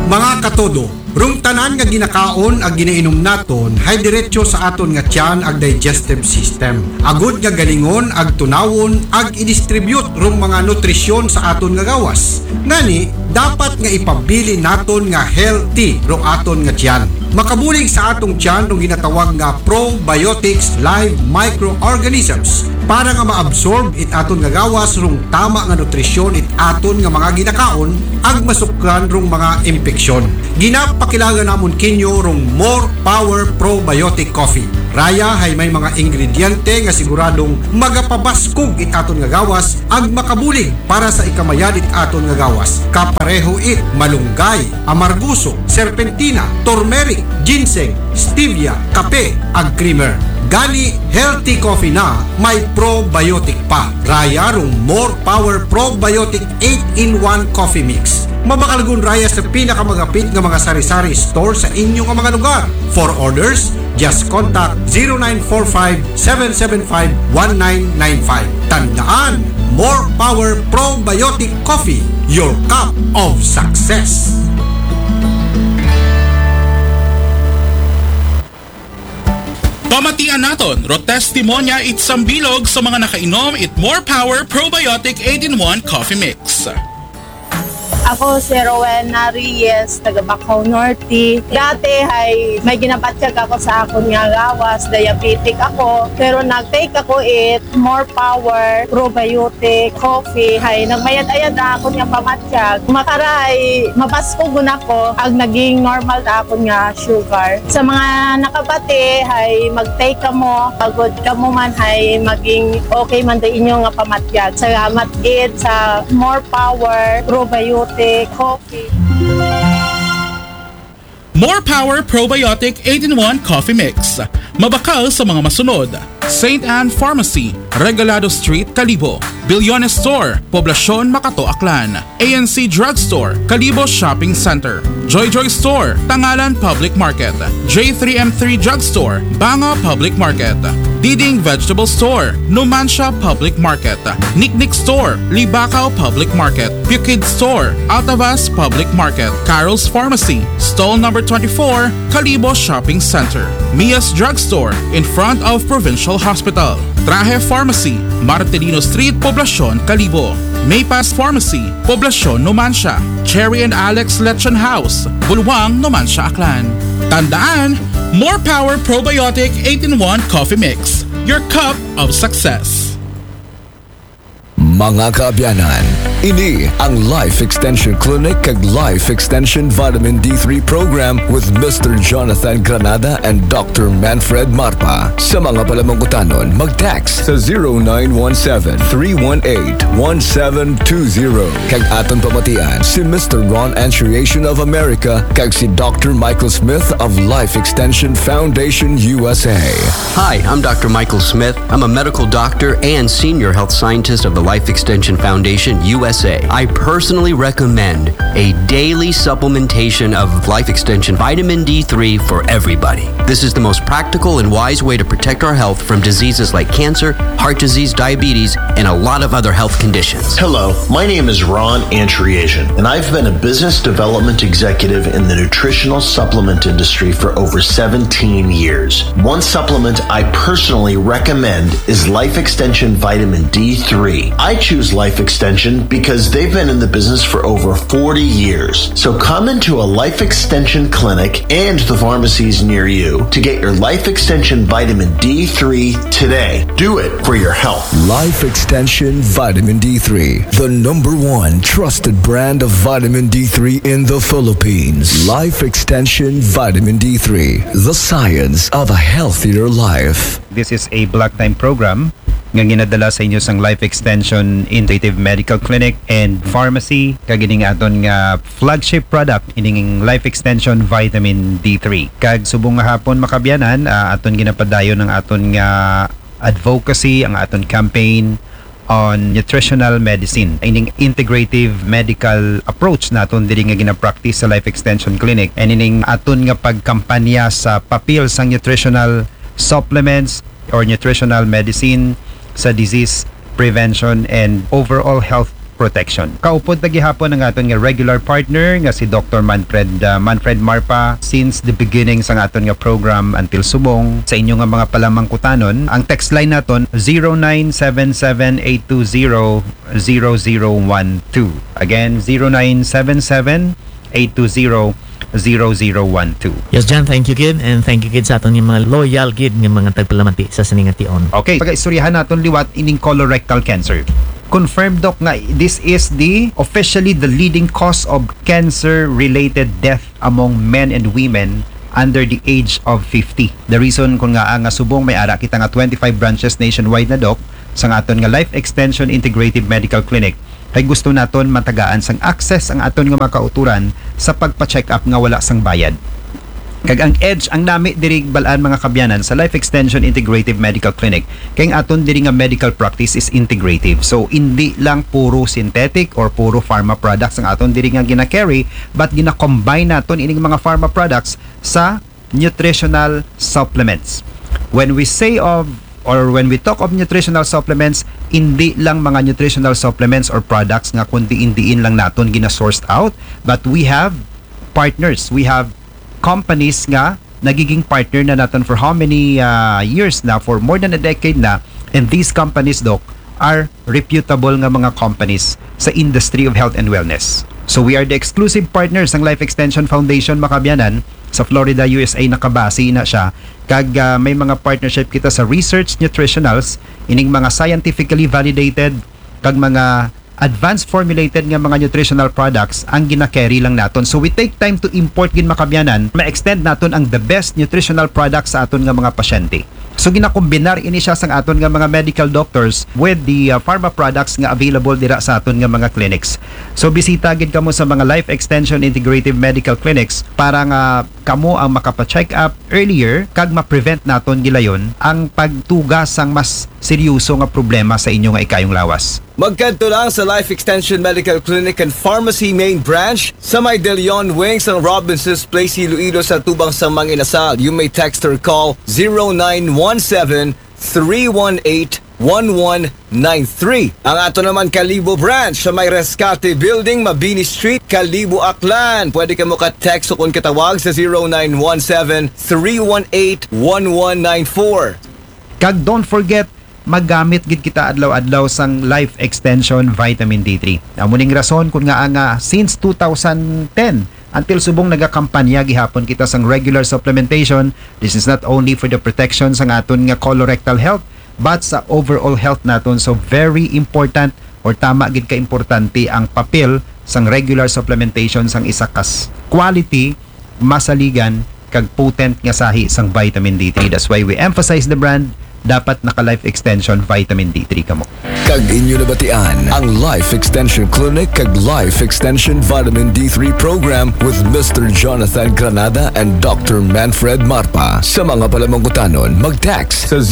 Mga katodo, rung tanan nga ginakaon ag ginainom naton hay diretso sa aton nga tiyan ag digestive system. Agud nga galingon ag tunawon ag i-distribute rung mga nutrisyon sa aton nga gawas. Ngani, dapat nga ipabili naton nga healthy rung aton nga tiyan. Makabulig sa atong tiyan rung ginatawag nga probiotics live microorganisms para nga maabsorb it aton nga gawas rung tama nga nutrisyon it aton nga mga ginakaon ag masukran rung mga impeksyon. Ginapakilala namon kinyo rung More Power Probiotic Coffee. Raya hay may mga ingrediente nga siguradong magapabaskog it aton nga gawas ag makabulig para sa ikamayan it aton nga gawas. Kapareho it malunggay, amarguso, serpentina, turmeric, ginseng, stevia, kape ag creamer. Gani healthy coffee na may probiotic pa. Raya rung More Power Probiotic 8-in-1 Coffee Mix. Mabakalgun raya sa pinakamagapit nga mga sari-sari store sa inyong mga lugar. For orders, just contact 0945-775-1995. Tandaan, More Power Probiotic Coffee, your cup of success. Pamatian naton, rotestimonya itsang bilog sa mga nakainom it More Power Probiotic 8-in-1 Coffee Mix. Ako si Rowena Reyes, taga Bacaw Norte. Dati ay may ginabatsyag ako sa akon nga gawas, diabetic ako. Pero nag-take ako it More Power Probiotic Coffee. Hay nagmayad-ayad na akon nga pamatsyag. Makaray, mabaskugon ako ag naging normal na akon nga sugar. Sa mga nakabati, hay mag-take ka mo, pagod ka mo man, hay maging okay man din inyo nga pamatsyag. Salamat it sa More Power Probiotic Coffee. More Power Probiotic 8-in-1 Coffee Mix. Mabakal sa mga masunod. St. Anne Pharmacy, Regalado Street, Calibo. Bilyones Store, Poblacion, Makato, Aklan. ANC Drugstore, Calibo Shopping Center. Joy Joy Store, Tangalan Public Market. J3M3 Drugstore, Banga Public Market. Diding Vegetable Store, Numancia Public Market. Nicknick Store, Libacao Public Market. Pukid Store, Altavas Public Market. Carol's Pharmacy, Stall number 24, Calibo Shopping Center. Mia's Drugstore, in front of Provincial Hospital. Traje Pharmacy, Martelino Street, Poblacion, Calibo. Maypass Pharmacy, Poblacion, Numancia. Cherry and Alex Lechon House, Bulwang, Numancia, Aklan. Tandaan, More Power Probiotic 8-in-1 Coffee Mix, your cup of success. Mga kaabyanan, ini ang Life Extension Clinic kag Life Extension Vitamin D3 Program with Mr. Jonathan Granada and Dr. Manfred Marpa. Sa mga palamangkutanon, mag-text sa 0917-318-1720. Kag aton pamatian si Mr. Ron Anchuriation of America kag si Dr. Michael Smith of Life Extension Foundation USA. Hi, I'm Dr. Michael Smith. I'm a medical doctor and senior health scientist of the Life Extension Foundation USA. I personally recommend a daily supplementation of Life Extension Vitamin D3 for everybody. This is the most practical and wise way to protect our health from diseases like cancer, heart disease, diabetes, and a lot of other health conditions. Hello, my name is Ron Anchuriation, and I've been a business development executive in the nutritional supplement industry for over 17 years. One supplement I personally recommend is Life Extension Vitamin D3. I choose Life Extension because they've been in the business for over 40 years. So come into a Life Extension clinic and the pharmacies near you to get your Life Extension Vitamin D3 today. Do it for your health. Life Extension Vitamin D3, the #1 trusted brand of vitamin D3 in the Philippines. Life Extension Vitamin D3, the science of a healthier life. This is a block time program nga ginadala sa inyo sang Life Extension Integrative Medical Clinic and Pharmacy kagining aton nga flagship product ining Life Extension Vitamin D3. Kag subong nga hapon makabyanan aton ginapadayon ng aton nga advocacy, ang aton campaign on nutritional medicine. Ining integrative medical approach naton diri nga gina-practice sa Life Extension Clinic and ining aton nga pagkampanya sa papel sang nutritional supplements or nutritional medicine sa disease prevention and overall health protection. Kaupod na gihapon ang aton nga regular partner nga si Dr. Manfred Marpa since the beginning sa aton nga program until subong. Sa inyo nga mga palamangkutanon, ang text line naton 0977-820-0012. Again, 0977-820-0012. Yes, John, thank you, Kid. And thank you, Kid, sa aton yung mga loyal, Kid, ng mga tagpalamati sa siningation. Okay, pag-istoryahan naton liwat ining colorectal cancer. Confirmed, Doc, nga this is officially the leading cause of cancer-related death among men and women under the age of 50. The reason kung nga subong may ara kita nga 25 branches nationwide na, Doc, sa aton nga Life Extension Integrative Medical Clinic, kay gusto naton matagaan sang access ang aton nga makauturan sa pagpa-check up nga wala sang bayad. Kag ang edge ang nami diri balaan mga kabyanan sa Life Extension Integrative Medical Clinic kay ang aton diri nga medical practice is integrative. So hindi lang puro synthetic or puro pharma products ang aton diri nga gina-carry, but gina-combine naton ining mga pharma products sa nutritional supplements. When we talk of nutritional supplements, hindi lang mga nutritional supplements or products nga kundi indiin lang naton gina-sourced out, but we have partners, we have companies nga nagiging partner na naton for how many years na, for more than a decade na, and these companies, Doc, are reputable nga mga companies sa industry of health and wellness. So we are the exclusive partners ng Life Extension Foundation Makabyanan sa Florida, USA. Nakabase na siya kag may mga partnership kita sa research nutritionals, ining mga scientifically validated kag mga advanced formulated nga mga nutritional products ang gina-carry lang naton. So we take time to import gin Makabyanan, ma-extend naton ang the best nutritional products sa aton nga mga pasyente. So ginakombinar ini siya sang aton nga mga medical doctors with the pharma products nga available dira sa aton nga mga clinics. So bisita gid kamo sa mga Life Extension Integrative Medical Clinics para nga kamo ang makapa-check up earlier kag ma-prevent naton gilayon ang pagtugas sang mas seryoso nga problema sa inyo nga ikayong lawas. Magkanto lang sa Life Extension Medical Clinic and Pharmacy Main Branch sa may De Leon Wings ng Robinson's Place, Iloilo sa Tubang sa Manginasal. You may text or call 0917-318-1193. Ang ato naman Kalibo Branch sa may Rescate Building, Mabini Street, Kalibo, Aklan. Pwede ka mo ka-text o kung katawag sa 0917-318-1194. Kag don't forget, maggamit gid kita adlaw-adlaw sang Life Extension Vitamin D3. Amuning rason kun nga since 2010 until subong nagakampanya gihapon kita sang regular supplementation. This is not only for the protection sang aton nga colorectal health, but sa overall health naton. So very important, or tama gid ka importante ang papel sang regular supplementation sang isa kas quality, masaligan kag potent nga sahi sang vitamin D3. That's why we emphasize the brand. Dapat naka Life Extension Vitamin D3 kamo. Kag inyo nabatian ang Life Extension Clinic kag Life Extension Vitamin D3 Program with Mr. Jonathan Granada and Dr. Manfred Marpa. Sa mga palamangkutanon, mag-text sa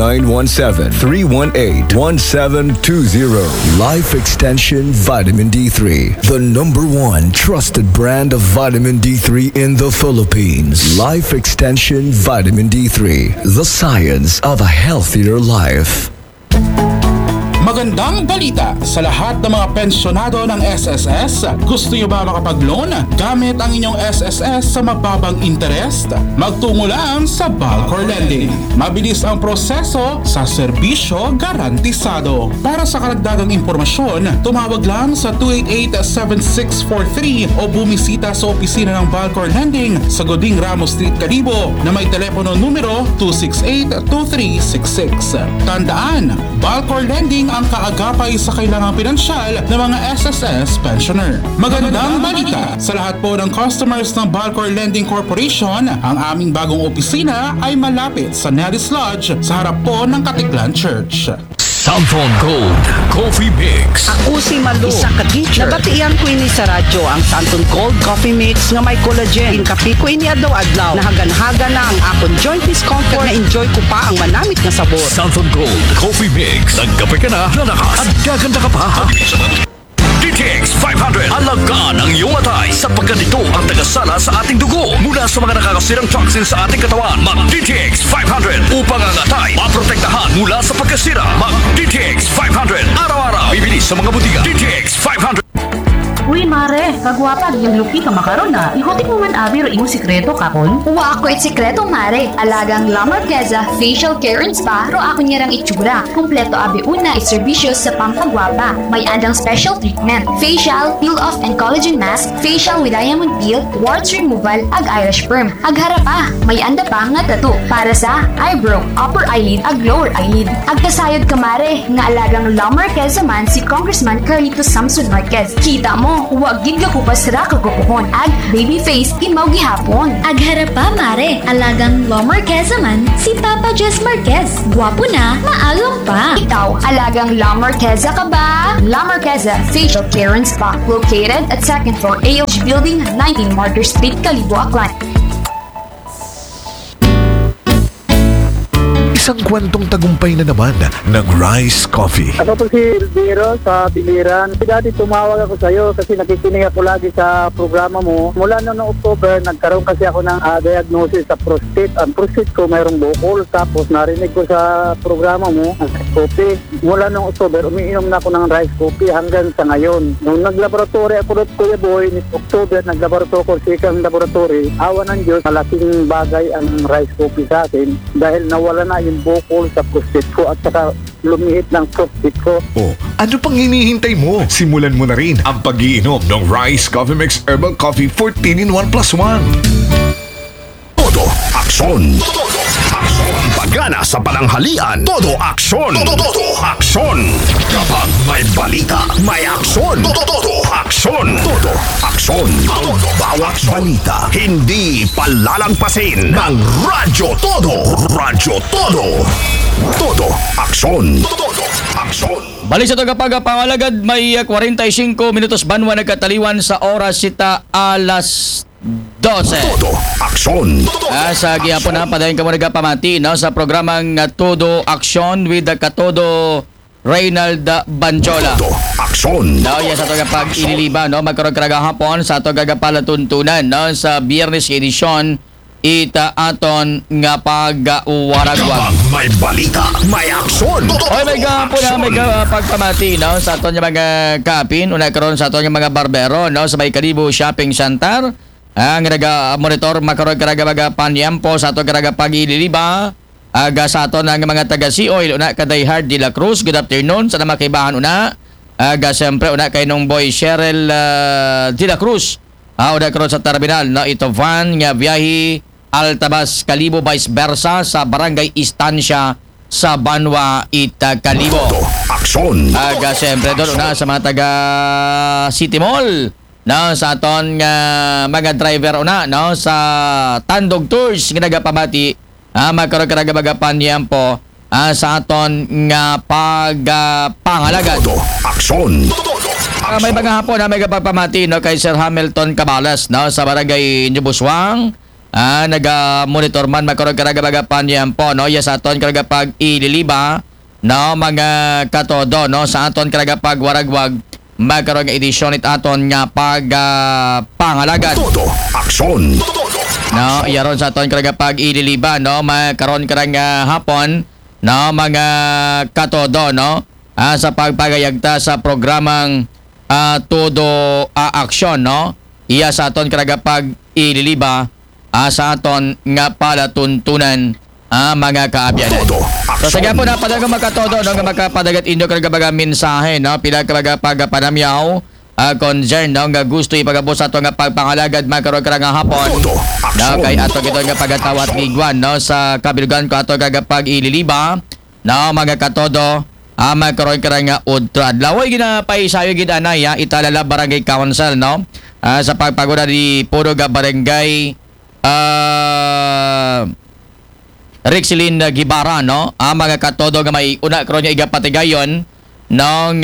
0917-318-1720. Life Extension Vitamin D3, the #1 trusted brand of vitamin D3 in the Philippines. Life Extension Vitamin D3, the science of a healthier life. Magandang balita sa lahat ng mga pensyonado ng SSS. Gusto nyo ba makapag-loan gamit ang inyong SSS sa mababang interest? Magtungo lang sa Balcor Lending. Mabilis ang proseso sa serbisyo garantisado. Para sa karagdagang impormasyon, tumawag lang sa 288-7643 o bumisita sa opisina ng Balcor Lending sa Goding Ramos Street, Kalibo na may telepono numero 268-2366. Tandaan, Balcor Lending ang kaagapay sa kailangang pinansyal ng mga SSS pensioner. Magandang balita sa lahat po ng customers ng Balcor Lending Corporation. Ang aming bagong opisina ay malapit sa Nellis Lodge sa harap po ng Katiklan Church. Santon Gold Coffee Mix. Ako si Malu, isa ka teacher. Nabatian ko ini sa radyo ang Santon Gold Coffee Mix nga may collagen. Kape ko ini adlaw-adlaw. Nahagan-haga na ang akong joint discomfort. Na-enjoy ko pa ang manamit na sabor. Santon Gold Coffee Mix. Nagkape ka na, lalakas at gaganda ka pa. DTX 500. Alagaan ang iyong atay sapagkat ito ang tagasala sa ating dugo mula sa mga nakakasirang toxins sa ating katawan. Mag DTX 500 upang ang atay maprotektahan mula sa pagkasira. Mag DTX 500. Araw-araw bibili sa mga butika. DTX 500. Uy, mare, kagwapa, yung lupi ka makaroon na. Ikotik mo man abi ro imo sikreto kakon. Wa ako sikreto, mare. Alagang La Marqueza Facial Care and Spa ro ako niyarang itsura. Kumpleto abi una iserbisyo sa pangkagwapa. May andang special treatment. Facial, peel-off and collagen mask, facial with diamond peel, warts removal, ag Irish perm. Ag harapa, may anda pa nga tattoo para sa eyebrow, upper eyelid, ag lower eyelid. Ag kasayod ka, mare, nga alagang La Marqueza man si Congressman Carlito Samson Marquez. Kita mo, huwag gid ka kupas ra kagupuhon. Ag baby face imaw gihapon. Ag harapa, mare, alagang La Marqueza man si Papa Jess Marquez. Gwapo na, maalam pa. Ikaw, alagang La Marqueza ka ba? La Marqueza Facial Care and Spa, located at 2nd floor AOH Building, 19 Martyr Street, Calibo, Aklan. Isang kwentong tagumpay na naman ng Rice Coffee. Ako po si Elviro sa Biliran. Dati tumawag ako sa iyo kasi nakikinig ako lagi sa programa mo. Mula noong October, nagkaroon kasi ako ng diagnosis sa prostate. Ang prostate ko mayroong bukol. Tapos narinig ko sa programa mo, ang rice coffee. Mula noong October, umiinom na ako ng rice coffee hanggang sa ngayon. Nung naglaboratory ako doon, Kuya Boy, ni October, naglaboratory ko sa ikang laboratory. Awa ng Diyos, malaking bagay ang rice coffee sa akin dahil nawala na yung bukol sa prostate ko at saka lumihit ng prostate ko. Oh, ano pang hinihintay mo? Simulan mo na rin ang pag-iinom ng Rice Coffee Mix Herbal Coffee 14 in 1 plus 1. Todo aksyon. Aksyon. Pagana sa pananghalian. Todo aksyon. Todo aksyon. Kapag may balita, may aksyon. Todo aksyon. Todo aksyon. Ang bawat balita, hindi palalampasin ng Radyo Todo. Radyo Todo. Todo aksyon. Todo aksyon. Balik sa tagapagpangalagad, may 45 minutos banwa nagkataliwan sa oras sita alas 12. Todo aksyon. Sa gihapon na padayon ka mo nagapamati no, sa programang Todo Aksyon with the Katodo Reynald Banjola. Todo aksyon. No, sa ito kapag iniliba, no, magkaroon ka hapon sa ito gagapalatuntunan no, sa Biyernes edisyon ita aton nga pag-waragwag. May balita, may aksyon. Oy, may gahapon na may pagpamati no, sa aton nga mga kapin. Una karon sa aton nga mga barbero no, sa may Kalibo Shopping Center. Ang monitor makaroon karaga mga panyampo sa aton karaga pag-ililiba. Aga sa aton nga mga taga-Sioil. Una kaday Hard de la Cruz. Good afternoon. Sa namakibahan una. Aga siyempre una kay nung boy Cheryl de la Cruz. Una karon sa terminal no, ito van nga biyahe Altabas, Kalibo, vice versa sa Barangay Istansya sa Banwa, Kalibo. Aksyon. Aga siyempre doon una sa mga taga City Mall. No, sa aton mga driver una no, sa Tandog Tours nga nagapamati magkaroon ka nagabagapan po sa aton nga pangalagan. Aksyon. May mga hapon na may kapagpamati no, kay Sir Hamilton Cabalas no, sa Barangay Njubuswang. Naga-monitor man magkaroon ka nagabagapan po no, sa aton ka nagapag ililiba no, mga katodo no, sa aton ka nagapag waragwag magkaroon nga edisyon it aton nga pangalagan. Todo aksyon. No, iyaron sa aton ka nagapag ililiba no, magkaroon ka nga hapon no, mga katodo no, sa pagpagayagta sa programang Todo Aksyon no, iya sa aton ka nagapag ililiba sa aton nga palatuntunan mga kaabyanan. So sa gapo na padagang makatodo no, nga makapadagat inyo kagabaga mensahe no, pila kabaga pagapanamyaw concern no, nga gusto ipagabos ato nga pagpangalagad magkaroon ka nga hapon no, kay ato gito nga pagatawat ngigwan no, sa kabilgan ko ato kagapag ililiba no, mga katodo magkaroon ka nga utrad laway ginapaisayo gidanay italala barangay council no, sa pagpaguna di puro ga barangay Rexilin Gibara no, mga katodo nga may una karon nga igapatigayon nong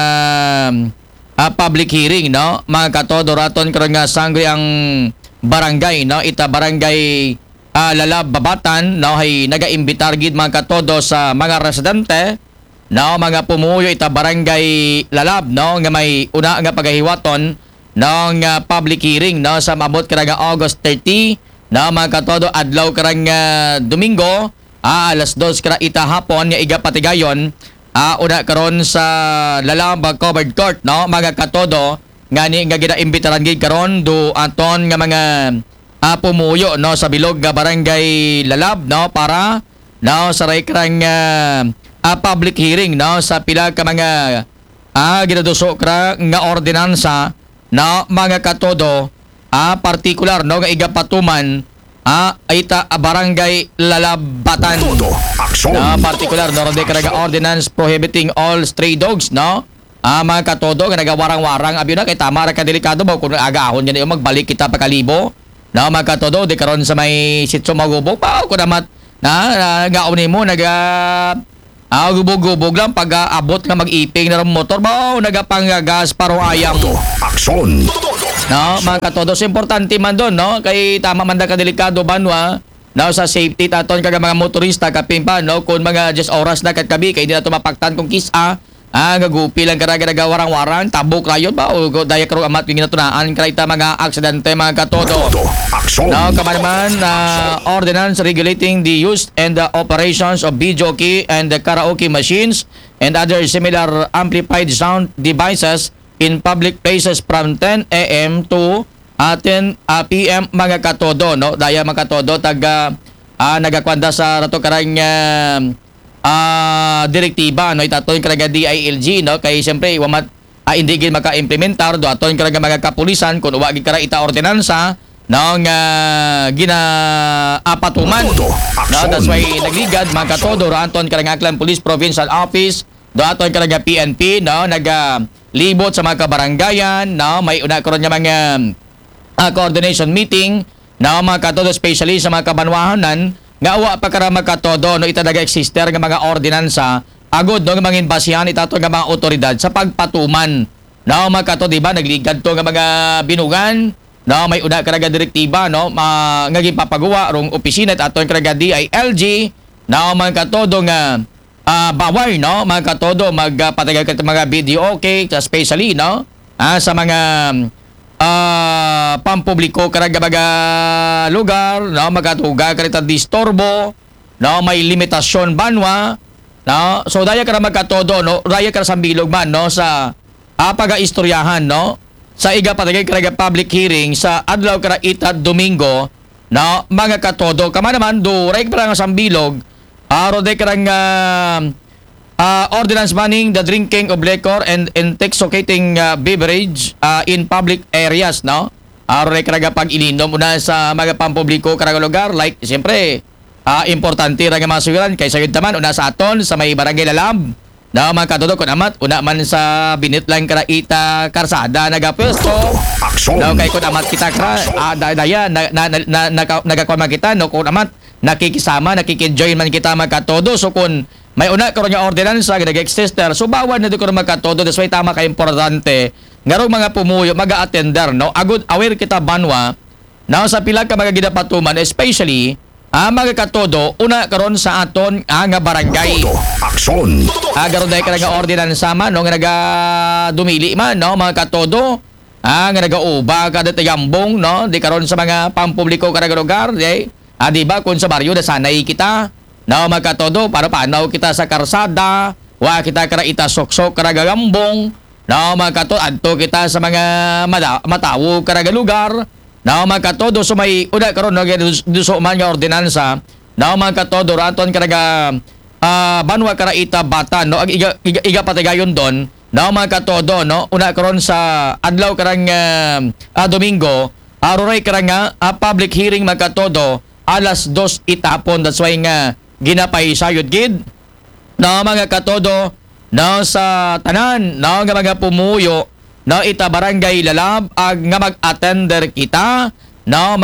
public hearing no, mga katodo raton karon nga sangre ang barangay no, ita barangay Lalab Babatan no, hay naga-imbitar gid mga katodo sa mga residente no mga pumuyo ita barangay Lalab no nga may una nga pagahiwaton ng public hearing no sa mabot karang August 30 no mga katodo adlaw karang Domingo alas 2 kara ita hapon nga iga patigayon una karon sa Lalab Covered Court no mga katodo ngani nga ginaimbitaran gid karon do aton nga mga pumuyo no sa bilog nga barangay Lalab no para no sa karang public hearing no sa pila ka mga ginaduso kra nga ordinansa na mga katodo particular no nga igapatuman ita barangay Lalabatan na particular no ronde kra nga ordinance prohibiting all stray dogs no mga katodo nga nagawarang-warang abi na kay tama ra ka delikado ba kung agaahon yan magbalik kita pa kalibo no mga katodo di karon sa may sitso magubog pa ko damat na gaon mo gubog-gubog lang pag abot nga mag-iping na motor ba nagapanggagas paro ayam. Aksyon! No, mga katodos, importante man doon, no? Kay tama man da ka delikado banwa, no, sa safety taton kaga mga motorista kapimpa, no? Kung mga 10 oras na katkabi, kay di na tumapaktan kung kisa, gagupi lang karaga nagawarang-warang, tabok rayon ba? O daya karo amat yung ginatunaan, kaya mga aksidente, mga katodo. No, kamanaman, ordinance regulating the use and the operations of video-key and the karaoke machines and other similar amplified sound devices in public places from 10 a.m. to 10 p.m. mga katodo, no? Daya mga katodo, nagakwanda sa rato karang direktiba, no? Itaton karaga DILG, no? Kay siyempre, wamat hindi gid maka-implementar do aton karaga mga kapulisan kung uwagi kara ita ordinansa nang ginaapatuman. No, that's why nagligad mga katodo anton karang Aklan Police Provincial Office do aton karang PNP no libot sa mga kabarangayan no may una karon nga mga coordination meeting no mga katodo especially sa mga kabanwahanan nga wa pa kara mga katodo no ita naga-exister nga mga ordinansa agud no nga mangin basihan itato nga mga otoridad sa pagpatuman no mga katodo diba nagligad to nga mga binugan no may una karaga direktiba no nga gipapagawa rong opisina aton karaga DILG no mga katodo nga bawal no mga katodo magpatagay ka mga video okay especially no sa mga pampubliko karaga mga lugar no magatuga karita disturbo no may limitasyon banwa no so daya kara magkatodo no daya kara sambilog man no sa paga-istoryahan no sa iga patagay karaga public hearing sa adlaw kara ita Domingo no mga katodo kama naman do reg para nga sambilog rode karang ordinance banning the drinking of liquor and intoxicating beverage in public areas no rode karaga pag ilinom una sa mga pampubliko karaga lugar like siyempre importante ra nga masugiran kay sayod taman una sa aton sa may barangay Lalab na mga katodo kun amat una man sa binitlang karaita karsada nagapwesto no kay kun amat kita kra daya nagakuan man kita no kun amat nakikisama nakiki-join man kita mga katodo so kun may una karon nga ordinansa nga nag-exister so bawal na dito mga katodo that's why tama ka importante ngarong mga pumuyo maga-attender no agud aware kita banwa now sa pila ka mga ginapatuman especially mga katodo una karon sa aton nga barangay aksyon garon dai ka nga ordinansa man no nga naga dumili man no mga katodo nga naga-uba kada tayambong no di karon sa mga pampubliko kada lugar di ba kung sa baryo na sanay kita no mga katodo para paanaw kita sa karsada wa kita kara ita sok-sok kada gambong no mga katodo adto kita sa mga matawo kada lugar na mga katodo so may una karon no duso man nga ordinansa na mga katodo raton karaga banwa kara ita batan no iga patigayon don na mga katodo no una karon sa adlaw karang Domingo aroray karang public hearing mga katodo alas 2 itapon that's why nga ginapay sayod gid na mga katodo no sa tanan no nga mga pumuyo no ita barangay Lalab nga mag-attender kita no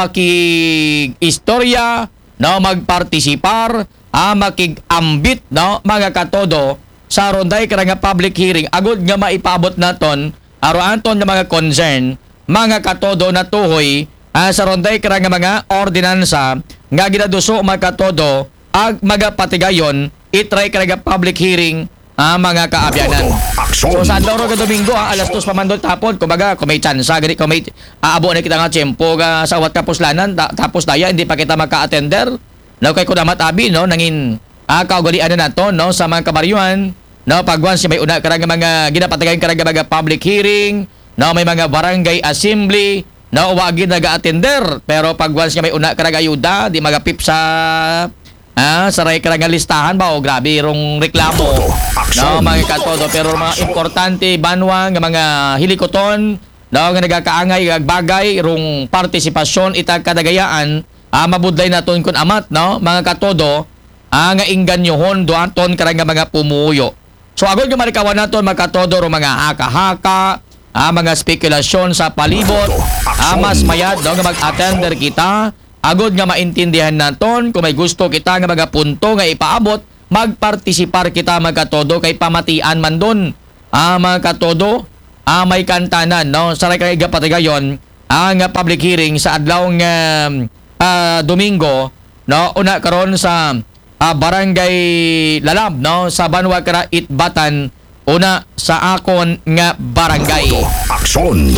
makig-istorya no magpartisipar makig-ambit no mga katodo sa ronday karang public hearing agud nga maipaabot naton aroanton nga mga concern mga katodo na tuhoy sa ronday karang mga ordinansa nga ginaduso mga katodo ag magapatigayon itry karang public hearing mga kaabyanan. So sa adlaw ro Domingo alas 2 pamandol tapon kumbaga kung may tsansa gani kung may aabo na kita nga tiyempo ga sa wat kapuslanan tapos daya hindi pa kita maka-attender no kay kun amat abi no nangin kaugalian na nato no sa mga kabaryuhan no pagwan si may una karang mga ginapatagan karang mga public hearing no may mga barangay assembly no wagi naga-attender pero pagwan si may una karang ayuda di magapip sa saray ka nga listahan ba o grabe rong reklamo no mga katodo pero mga importante banwa nga mga hilikoton no nga nagakaangay ag bagay rong partisipasyon itag kadagayaan mabudlay naton kun amat no mga katodo nga inganyohon doanton karang mga pumuyo so agod nga marikawan naton mga katodo rong mga haka-haka mga spekulasyon sa palibot mas mayad no nga mag-attender kita agod nga maintindihan naton kung may gusto kita nga mga punto nga ipaabot magpartisipar kita mga katodo kay pamatian man don mga katodo may kantanan no saray kay gapatigayon ang public hearing sa adlaw nga Domingo no una karon sa barangay Lalab no sa Banwa Kara Itbatan una sa akon nga barangay Aksyon.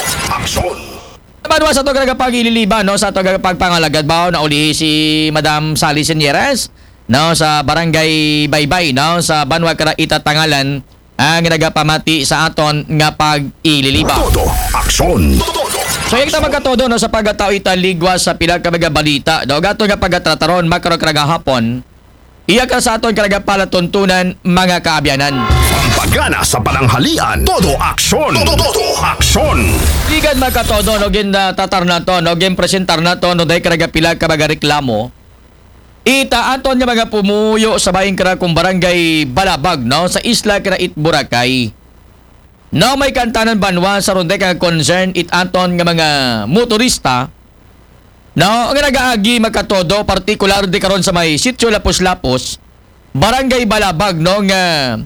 Banwa sa ito pag-ililiba, no? Sa ito pagpangalagad ba, na uli si Madam Sally Senyeres, no? Sa barangay Baybay, no? Sa Banwa Kara Itatangalan, ang nagapamati sa aton nga pag-ililiba. Aksyon. So, yung magkatodo, no? Sa pagkatao italigwas sa pilang kamaga balita, no? Gato nga pagkatrataron, makarokraga hapon, iya ka sa aton karaga palatuntunan mga kaabyanan. Pagana sa pananghalian, todo aksyon. Todo aksyon. Igad magkatodo, no, gin tatar na to, no, gin presentar na to, no, dahil karaga pila ka mga reklamo. Ita aton nga mga pumuyo sa baing kara kung barangay Balabag, no, sa isla kara Itburakay. No, may kantanan banwa sa ronde kang concern it aton nga mga motorista. No, nga nagaagi magkatodo, partikular di karon sa may sitio Lapos-Lapos, barangay Balabag, no, nga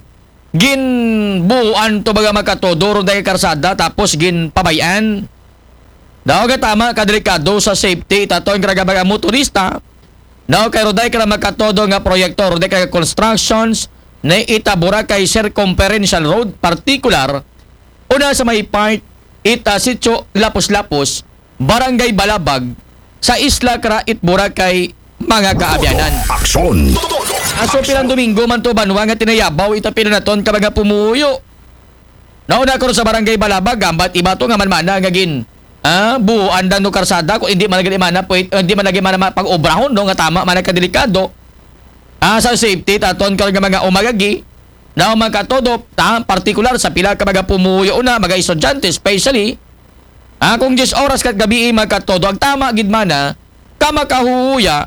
ginbuuan to baga magkatodo ron dahil karsada tapos ginpabayan. No, nga tama kadelikado sa safety taton nga mga motorista. No, kay ron dahil ka magkatodo nga proyekto ron dahil constructions na itabura kay Circumferential Road, partikular una sa may part sitio Lapos-Lapos, barangay Balabag, sa Isla Kara Itburakay mga kaabyanan. Aksyon. So pilang Domingo man to banwa nga tinayabaw ita pinanaton ka mga pumuyo. Nauna ko sa barangay Balabag gambat iba to nga manmana nga gin buuan dan no karsada ko hindi man lagi mana hindi man lagi mana pag-obrahon no nga tama man kadelikado. Sa safety taton ka nga mga umagagi na mga katodo partikular sa pila ka mga pumuyo una mga estudyante especially kung 10 oras kat gabi magkatodo, ang tama gid mana kamakahuya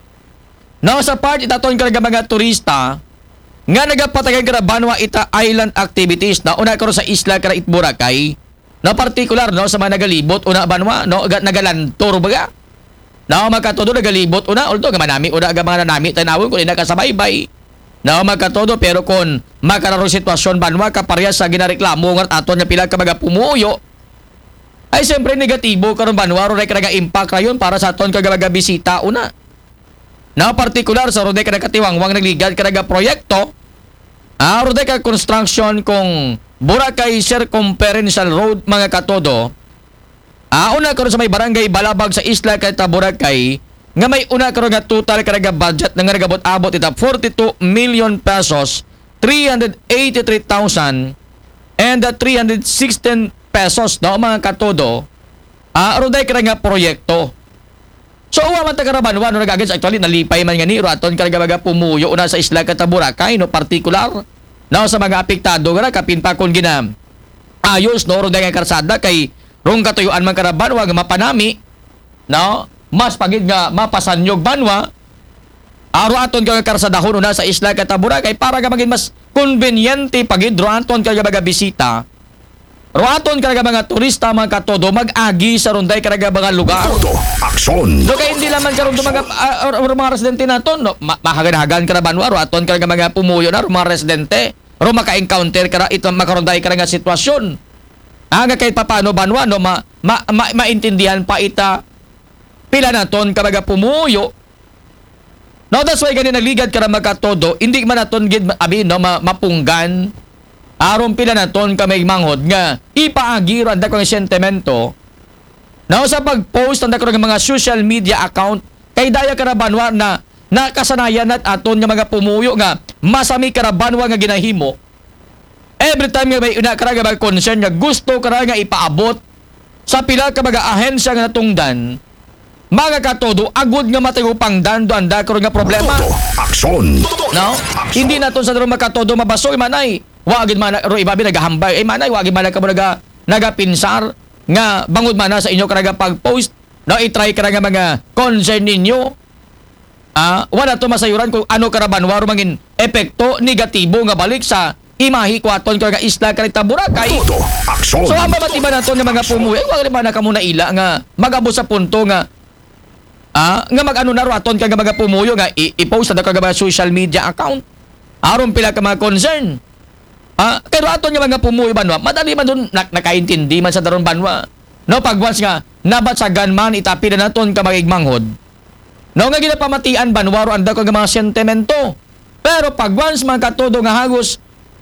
no sa part itaton ka mga turista nga nagapatagan ka Banwa Ita Island activities na una karon sa isla kara Itburakay na partikular no sa mga nagalibot una Banwa no nagalantor baga no magkatodo nagalibot una although nga manami una ga mga nanami tanawon kun ina ka sa baybay no magkatodo pero kon makararo sitwasyon Banwa kaparehas sa ginareklamo nga aton nga pila ka mga pumuyo ay siyempre negatibo karon Banwa ro kay impact rayon para sa aton kagaga bisita una. Na partikular sa ro kay katiwangwang nagligad kay proyekto. Ro kay construction kung Boracay Circumferential Road mga katodo. Una karon sa may barangay Balabag sa isla kay Boracay nga may una karon nga total kay budget nga nagabot-abot ita 42 million pesos, 383,000 and 316 pesos no mga katodo aron kay nga proyekto. So uwa man ta karabanwa no nagagad actually nalipay man nga ni raton kay mga pumuyo una sa isla ka Boracay no partikular no sa mga apektado nga kapin pa kon ginam ayos no ron kay karsada kay rong katuyuan man karabanwa nga mapanami no mas pagid nga mapasanyog banwa aro aton kay karsadahon una sa isla ka Boracay para ga maging mas konbenyente pagid ro aton kay mga bisita. Roaton karaga mga turista mga katodo mag-agi sa runday karaga mga lugar. Aksyon. So kaya hindi naman karon mga residente naton no mahaganagan kara Banwa roaton karaga mga pumuyo na mga residente. Ro maka-encounter kara ito makaronday karaga sitwasyon. Aga kahit paano Banwa no maintindihan pa ita pila naton karaga pumuyo No, that's why gani nagligad ka na magkatodo, hindi man naton gid abi no mapunggan. Aron pila naton ka may manghod nga ipaagiro anda ko nga sentimento. No, sa pag-post anda ko nga mga social media account kay daya ka na banwa na nakasanayan at aton nga mga pumuyo nga masami ka na banwa nga ginahimo. Every time nga may una ka nga mga concern nga gusto ka nga ipaabot sa pila ka mga ahensya nga natungdan. Mga katodo, agud nga matayupang dando anda karon nga problema. Aksyon! No? Hindi naton sa darong makatodo mabaso manay. Wagid man ro ibabi nagahambay. Manay wagid man ka mo nagapinsar nga bangod man na sa inyo karaga pag-post. No, i-try ka nga mga concern ninyo. Wala to masayuran kung ano karabanwa ro mangin epekto negatibo nga balik sa imahi kwaton ka nga isla karita Boracay. Aksyon! So ang mabatiba naton nga mga pumuwi, wagid man ka muna ila nga magabot sa punto nga nga mag-ano na aton ka mga pumuyo nga i-post na ka mga social media account. Aron pila ka mga concern. Pero aton nga mga pumuyo banwa, madali man doon nakaintindi man sa daron banwa. No, pag once nga nabatsagan man itapi na naton ka magigmanghod. No, nga ginapamatian banwa ro anda ko nga mga sentimento. Pero pag once man katodo nga hagos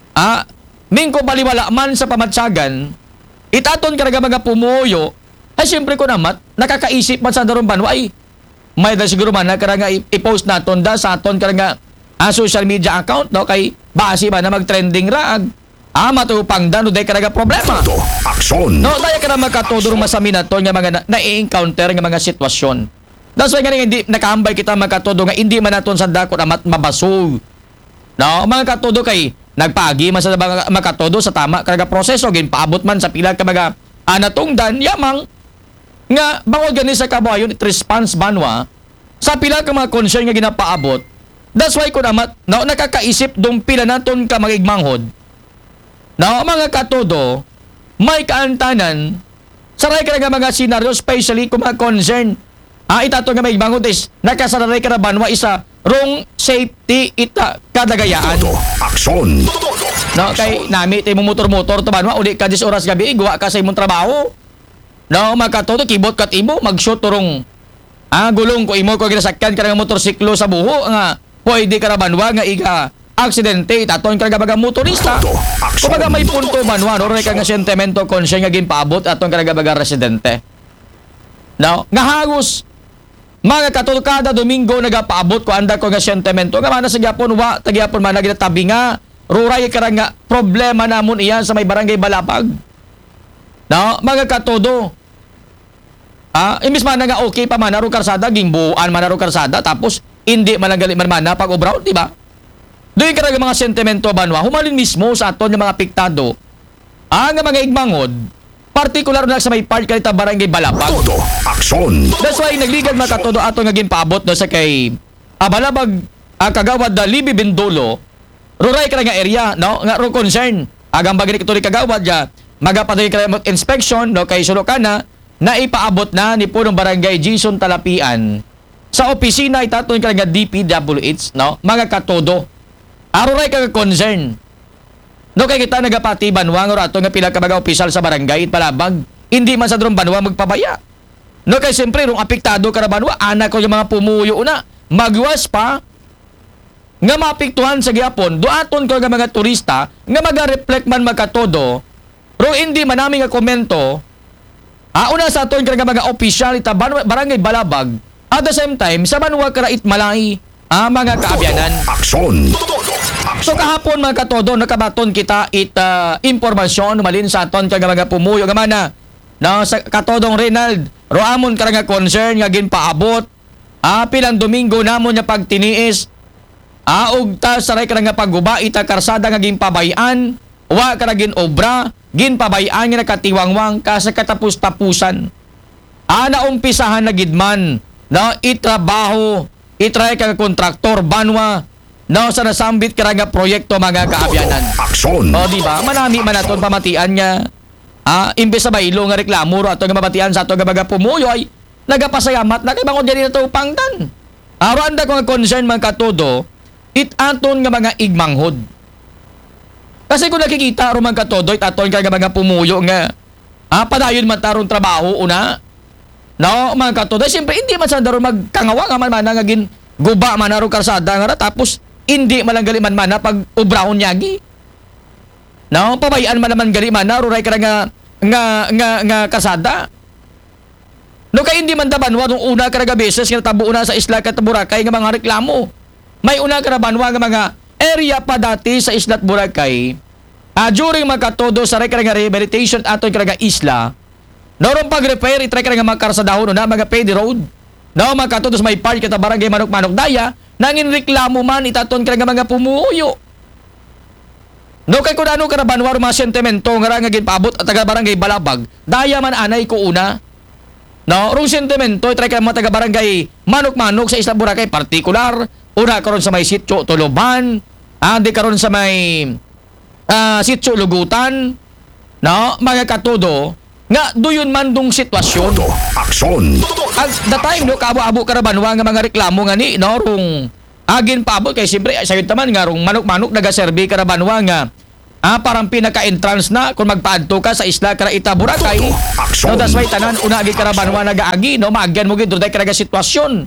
mingko baliwala man sa pamatsagan, itaton ka mga pumuyo, ay siyempre ko naman nakakaisip man sa daron banwa ay may da siguro man na karanga i-post naton da sa aton karanga social media account no kay base ba na mag-trending raag matupang da no day karanga problema. Aksyon! No, daya ka na magkatudor masami naton nga mga na-encounter nga mga sitwasyon. That's why nga hindi nakahambay kita magkatudo nga hindi man naton sa dako na mabasog. No, mga katudo kay nagpagi man sa makatudo sa tama karanga proseso ginpaabot man sa pila ka mga anatungdan yamang nga bangod gani sa kabayon it response banwa sa pila ka mga concern nga ginapaabot. That's why ko naman nakakaisip dong pila naton ka magigmanghod. Na mga katodo may kaantanan saray ka nga mga senaryo especially kung mga concern itato nga magigmanghod is nakasaray ka na banwa isa wrong safety ita kadagayaan. Aksyon! No, kay nami tayo motor-motor to banwa uli ka 10 oras gabi gawa ka sa imong trabaho. No, makatodo kibot kat imo mag-shoot turong gulong ko imo ko ginasakyan ka nga motorsiklo sa buho nga pwede ka ra banwa nga iga aksidente taton ka nga baga motorista. Kumbaga may punto banwa no ka nga sentimento concern nga ginpaabot aton ka nga baga residente. No, nga hagos mga katodo kada Domingo nagapaabot ko anda ko nga sentimento nga mana sa gyapon wa tagyapon man nagitabi nga ruray ka nga problema namon iyan sa may barangay Balapag. No, mga katodo. Imbis man nga okay pa man naro karsada, gingbuan man naro karsada tapos hindi man lang gali man na pag obraw, di ba? Doy ka mga sentimento banwa, humalin mismo sa aton nga mga apektado. Nga mga igmangod, partikular na sa may part kalita barangay Balapag. Aksyon! That's why nagligad mga katodo aton nga ginpaabot no sa kay Balabag kagawad da Libi Bindolo. Ruray ka nga area, no? Nga ro concern. Agang bagay kito kagawad ya. Magapadoy ka inspection no kay Sulocana na ipaabot na ni punong barangay Jason Talapian sa opisina itaton ka nga DPWH no mga katodo aruray ka concern no kay kita nagapati banwa nga ato nga pila ka mga opisyal sa barangay Palabag hindi man sa dron banwa magpabaya no kay siyempre rong apektado ka banwa anak ko yung mga pumuyo una magwas pa nga maapektuhan sa gyapon duaton ko nga mga turista nga maga-reflect man magkatodo pero hindi man namin nga komento, una sa aton ka mga opisyal ita barangay Balabag, at the same time, sa banwa karait malay, mga kaabyanan. Aksyon! So kahapon mga katodo, nakabaton kita impormasyon, malin sa aton ka mga pumuyo, gamana, na sa katodong Reynald, roamon ka nga concern, nga ginpaabot, pilang Domingo namon nga pagtiniis, ugta saray ka nga pagguba, ita karsada nga ginpabayan, wa ka na obra, ginpabayaan nga nakatiwangwang ka sa katapus-tapusan. Naumpisahan na gidman na itrabaho, itry ka kontraktor, banwa, na sa nasambit ka nga proyekto mga kaabyanan. Aksyon! O diba, manami man aton pamatian nga, imbes sa baylo nga reklamo ro ato nga mabatian sa ato nga mga pumuyo ay nagapasayamat na kay bangod dyan ito pangtan. Aranda ko nga concern mga katodo, aton nga mga igmanghod. Kasi kung nakikita ro man katodo aton ka mga pumuyo nga padayon man tarong trabaho una. No, mga katodo, siyempre hindi man sa daron magkangawa nga man nga guba man na ro karsada nga tapos hindi malanggali man na pag ubrahon nyagi. No, pabayaan man naman gali man na ro ray ka nga karsada. No kay hindi man daban nung una ka beses nga tabo una sa isla kat Boracay nga mga reklamo. May una ka banwa nga mga area pa dati sa isla Boracay. During makatodo sa ray ka nga rehabilitation aton ka nga isla. Noron pag-repair itry ka nga mga karsadahon na mga paved road. No makatodo sa may part kita barangay Manok-Manok Daya nangin reklamo man itaton ka nga mga pumuyo. No kay kun ano ka banwa mga sentimento nga ginpaabot at taga barangay Balabag. Daya man anay ko una. No, rong sentimento, try ka mga taga-barangay Manok-Manok sa Isla Boracay, particular, una karon sa may sityo Tuluban, di karon sa may sityo Lugutan, no, mga katudo, nga doyon man dong sitwasyon. Aksyon! At the time, no, kaabo-abo karabanwa nga mga reklamo nga ni, no, rong agin paabot, kay siyempre, sayod naman nga, rong Manok-Manok nagaserbi karabanwa nga, parang pinaka-entrance na kung magpaadto ka sa Isla Karaita Boracay. No, that's why tanan una agi karabanwa nagaagi no maagyan mo gid day karaga sitwasyon.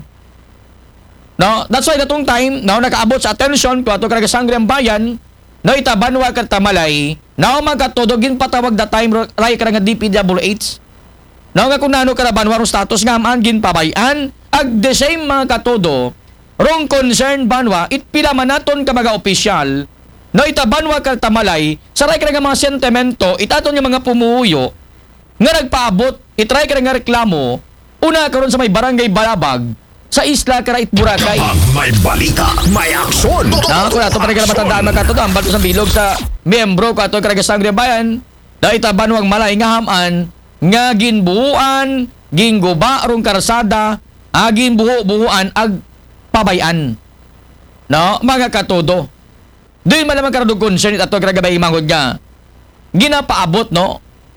No, that's why datong time no nakaabot sa attention ko ato karaga Sangre ang Bayan no itabanwa kat Tamalay no magkatudogin patawag da time ray karaga DPWH. No nga kung nano karabanwa ro status nga man gin pabayan ag the same mga katudo rong concern banwa it pila manaton ka mga opisyal. No itabanwa ka Tamalay, saray ka nga mga sentimento, itaton yung mga pumuyo, nga nagpaabot, itry ka nga reklamo, una karon sa may barangay Balabag, sa Isla Karait Boracay. May balita, may aksyon! Kung ato pa rin ka na matandaan magkatodo, ang bato sa bilog sa miyembro ko ato karaga Sangre Bayan, na itabanwang malay nga haman, nga ginbuuan, ginguba rong karsada, ginbuuan ag pabayan. No, mga katodo. Doon man naman karadog concern ato karagabay mangod nga ginapaabot no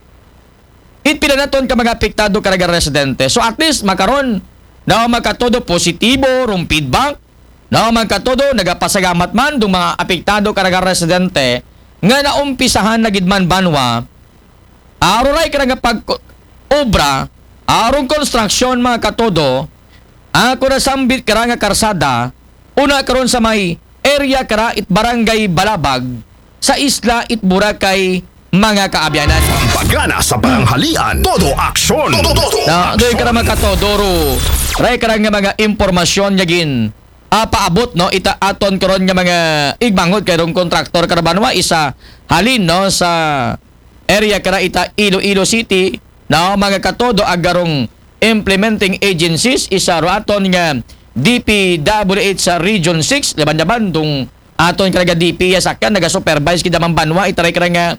itpila naton ka mga apektado karaga residente so at least makaron na makatodo positibo rong feedback na makatodo nagapasagamat man dong mga apektado karaga residente nga naumpisahan na gid man banwa aroray karaga pag obra arong construction mga katodo ako na sambit karanga karsada una karon sa may area kara it barangay Balabag sa Isla it Boracay mga kaabyanan. Pagana sa pananghalian, todo aksyon. Na doy kara makatodoro. Ray kara nga mga impormasyon nyagin. Paabot no ita aton karon nga mga igmangod kay rong kontraktor karabanwa isa halin no sa area kara ita Iloilo City no mga katodo agarong implementing agencies isa ro aton nga DPWH sa Region 6 laban-laban dong aton karaga DP sakyan naga-supervise kita man banwa itaray kara nga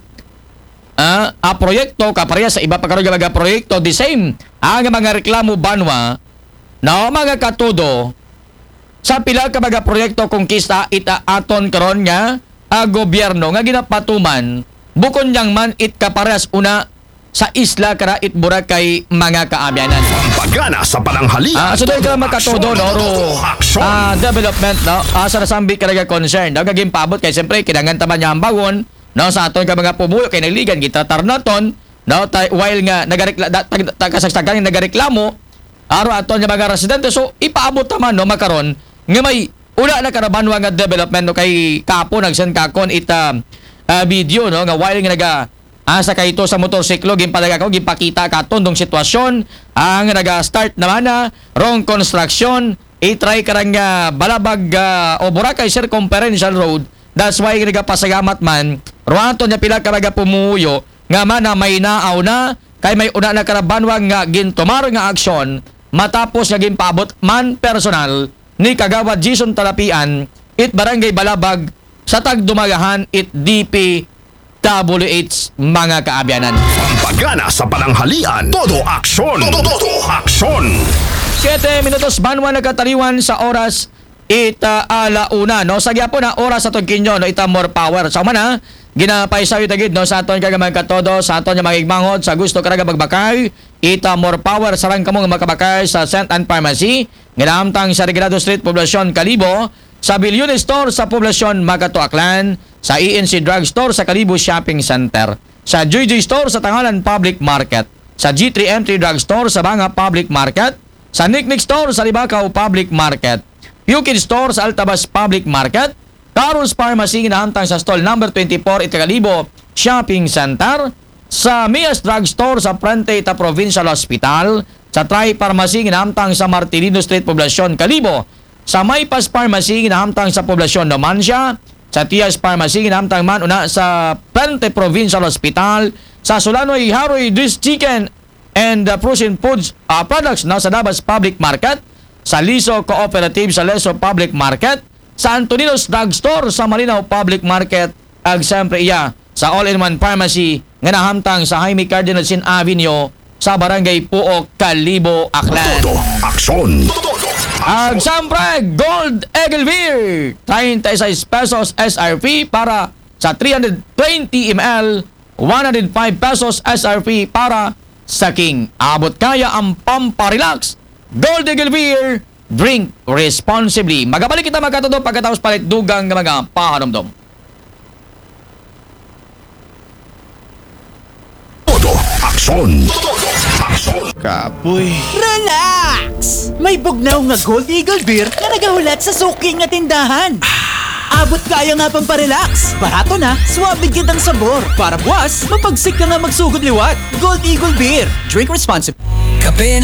proyekto kapareha sa iba pa karon nga mga proyekto the same ang mga reklamo banwa na mga katudo sa pila ka mga proyekto kongkista ita aton karon nga gobyerno nga ginapatuman bukon yang man it kaparehas una sa Isla Karait Boracay mga kaabyanan. Pagana sa pananghalian. So doon ka makatodo no ro development no sa nasambi karaga concern. Nagaging paabot kay siyempre kinangan taman niya ang bagon no sa aton ka mga pumuyo kay nagligan gitratar naton no while nga kasagsagan nga nagareklamo aro aton nga mga residente so ipaabot taman no makaron nga may una na karabanwa nga development no kay kapo nagsen kakon ita video no nga while nga naga asa kay ito sa motorsiklo ginpadaga ko gipakita katon dong sitwasyon ang naga-start naman na wrong construction itry karang Balabag o Boracay Circumferential Road that's why nagapasagamat man ruanto nya pila karaga pumuyo nga man na may naaw na kay may una na karabanwa nga gintumar nga aksyon matapos nga ginpaabot man personal ni Kagawad Jason Talapian it Barangay Balabag sa tagdumagahan it DP WH mga kaabyanan. Pagana sa pananghalian, todo aksyon. Todo aksyon. 7 minutos banwa nagkataliwan sa oras ita alauna no sagya po na oras sa tugkinyo no ita more power sa mana ginapaisayo tagid no sa aton kagamay katodo sa aton nga magigmangod sa gusto karaga magbakay ita more power sarang kamo nga makabakay sa St. Anne Pharmacy ginamtang sa Regalado Street Poblacion Kalibo sa Billion Store sa Poblacion Magato Aklan sa ENC Drug Store sa Kalibo Shopping Center, sa JJ Store sa Tangalan Public Market, sa G3M3 Drug Store sa Banga Public Market, sa Nicknick Store sa Libacao Public Market, Pukid Store sa Altabas Public Market, Carol's Pharmacy ginahamtang sa stall number 24 Itakalibo Shopping Center, sa Mia's Drugstore sa Frente ta Provincial Hospital, sa Tri Pharmacy ginahamtang sa Martilino Street, Poblacion, Calibo, sa Maypas Pharmacy ginahamtang sa Poblacion, Numancia, sa Tias Pharmacy ginahamtang man una sa Frente Provincial Hospital, sa Solanoy Haroy Dis Chicken and Frozen Foods Products na sa Dabas Public Market, sa Liso Cooperative sa Leso Public Market, sa Antoninos Drugstore sa Malinaw Public Market, ag siyempre iya sa All-in-One Pharmacy nga nahamtang sa Jaime Cardinal Sin Avenue sa Barangay Puok, Calibo, Aklan. Aksyon! Ag siyempre, Gold Eagle Beer, 36 pesos SRP para sa 320 ml, 105 pesos SRP para sa King. Abot kaya ang pamparelax. Gold Eagle Beer, drink responsibly. Magabalik kita magkatudo pagkatapos palit dugang mga pahanomdom. Aksyon! Kapoy. Relax! May bugnaw nga Gold Eagle Beer na nagahulat sa suking nga tindahan. Abot kaya nga pang parelax. Barato na, suwabig kitang sabor. Para buwas, mapagsik ka nga magsugod liwat. Gold Eagle Beer. Drink responsibly. Kape